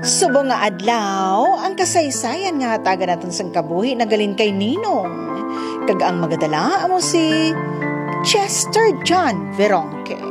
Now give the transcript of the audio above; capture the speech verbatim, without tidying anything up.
Subo nga adlaw, ang kasaysayan nga taga naton sang kabuhi nagalin kay Ninong. Kag ang magadala amo si Chester John Veronque.